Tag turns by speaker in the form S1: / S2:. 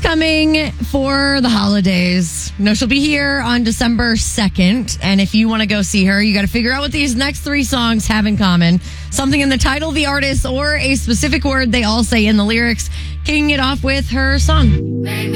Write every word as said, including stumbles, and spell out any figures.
S1: coming for the holidays. No, she'll be here on December second. And if you want to go see her, you got to figure out what these next three songs have in common. Something in the title, the artist, or a specific word they all say in the lyrics. Kicking it off with her song.